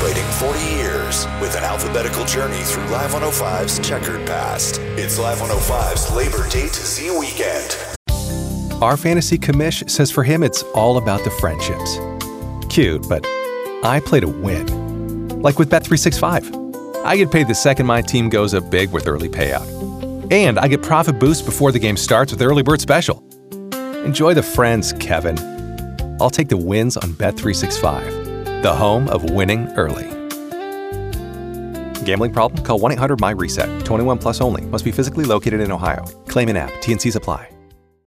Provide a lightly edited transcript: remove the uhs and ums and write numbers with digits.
celebrating 40 years with an alphabetical journey through Live 105's checkered past. It's Live 105's Labor Day to Z weekend. Our fantasy commish says for him it's all about the friendships. Cute, but I play to win. Like with Bet365. I get paid the second my team goes up big with early payout. And I get profit boost before the game starts with Early Bird Special. Enjoy the friends, Kevin. I'll take the wins on Bet365, the home of winning early. Gambling problem? Call 1-800-MY-RESET. 21 plus only. Must be physically located in Ohio. Claim in app. T&Cs apply.